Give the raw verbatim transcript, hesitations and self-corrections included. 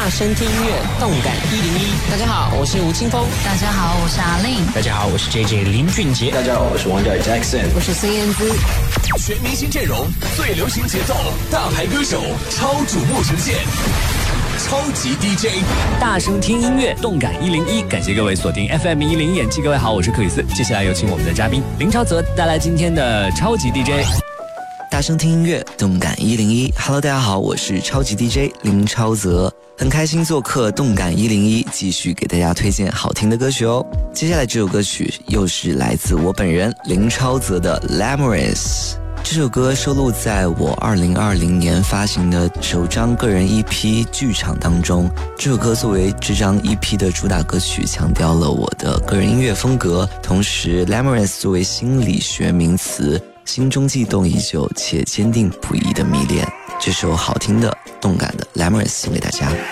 大声听音乐，动感一零一。大家好，我是吴青峰。 大家好，我是阿令。 大家好，我是 J J 林俊杰。 大家好，我是王嘉尔 Jackson。 我是孙燕姿。 全明星阵容，最流行节奏，大牌歌手，超瞩目呈现。超级 D J， 大声听音乐，动感一零一。感谢各位锁定 F M 一零一点七，各位好，我是克里斯。接下来有请我们的嘉宾林超泽带来今天的超级 D J。 大声听音乐，动感一零一。Hello， 大家好，我是超级 D J 林超泽，很开心做客动感一零一，继续给大家推荐好听的歌曲哦。接下来这首歌曲又是来自我本人林超泽的 Lamorous。这首歌收录在我二零二零年发行的首张个人 E P 剧场当中。这首歌作为这张 E P 的主打歌曲，强调了我的个人音乐风格，同时 Lamorous 作为心理学名词，心中悸动已久且坚定不移的迷恋。这首好听的动感的 Lamorous 送给大家。